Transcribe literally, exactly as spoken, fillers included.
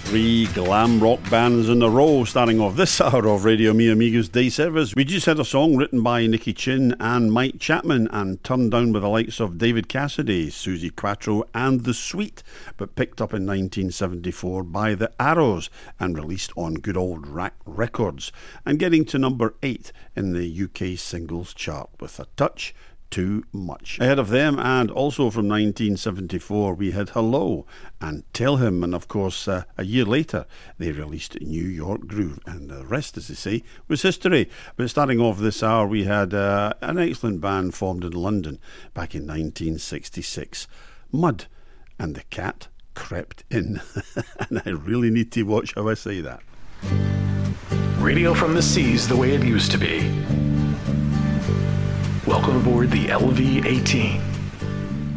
Three glam rock bands in a row starting off this hour of Radio Mi Amigos Day Service. We just had a song written by Nicky Chin and Mike Chapman and turned down by the likes of David Cassidy, Suzi Quatro and The Sweet, but picked up in nineteen seventy-four by The Arrows and released on Good Old Rack Records, and getting to number eight in the U K singles chart with A Touch Too Much. Ahead of them, and also from nineteen seventy-four, we had Hello and Tell Him, and of course uh, a year later they released New York Groove, and the rest, as they say, was history. But starting off this hour, we had uh, an excellent band formed in London back in nineteen sixty-six, Mud, and the Cat Crept In. And I really need to watch how I say that. Radio from the seas the way it used to be. Welcome aboard the L V eighteen.